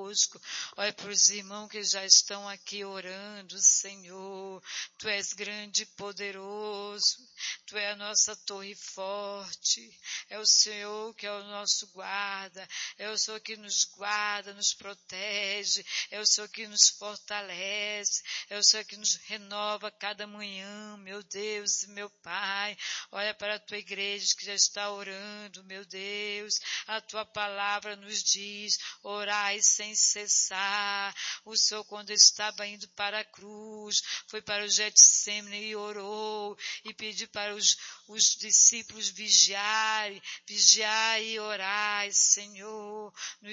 conosco. Olha para os irmãos que já estão aqui orando, Senhor. Tu és grande e poderoso. Tu és a nossa torre forte. É o Senhor que é o nosso guarda. É o Senhor que nos guarda, nos protege. É o Senhor que nos fortalece. É o Senhor que nos renova cada manhã, meu Deus e meu Pai. Olha para a tua igreja que já está orando, meu Deus. A tua palavra nos diz, orai sem cessar. O Senhor, quando estava indo para a cruz, foi para o Getsemane e orou e pediu para os discípulos vigiai e orai, Senhor.